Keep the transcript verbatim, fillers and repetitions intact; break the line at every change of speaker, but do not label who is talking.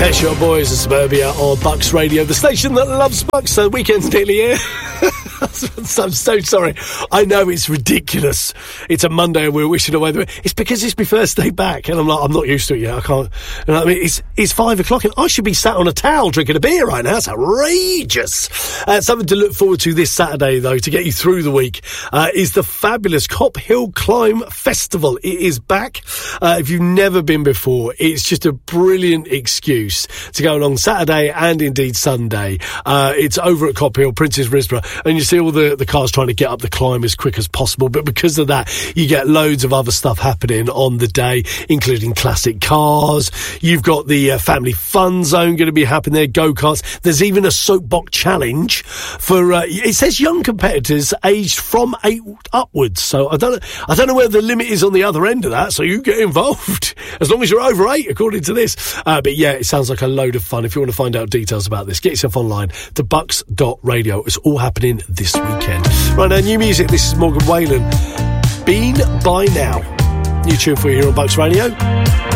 Pet Shop Boys of Suburbia on Bucks Radio, the station that loves Bucks. The weekend's nearly here. I'm so sorry. I know it's ridiculous. It's a Monday and we're wishing away the... It's because it's my first day back and I'm like, I'm not used to it yet. I can't... You know what I mean? It's, it's five o'clock and I should be sat on a towel drinking a beer right now. That's outrageous. Uh, something to look forward to this Saturday, though, to get you through the week, uh, is the fabulous Cop Hill Climb Festival. It is back. Uh, if you've never been before, it's just a brilliant excuse to go along Saturday and indeed Sunday. Uh, it's over at Cop Hill, Princess Risborough, and you see all the, the cars trying to get up the climb as quick as possible. But because of that, you get loads of other stuff happening on the day, including classic cars. You've got the uh, family fun zone going to be happening there, go-karts. There's even a soapbox challenge for, uh, it says young competitors aged from eight upwards. So I don't know, I don't know where the limit is on the other end of that. So you get involved as long as you're over eight, according to this. Uh, but yeah, it sounds like a load of fun. If you want to find out details about this, get yourself online to bucks dot radio. It's all happening this weekend. Right now, new music. This is Morgan Wallen. Been By Now. New tune for you here on Bucks Radio.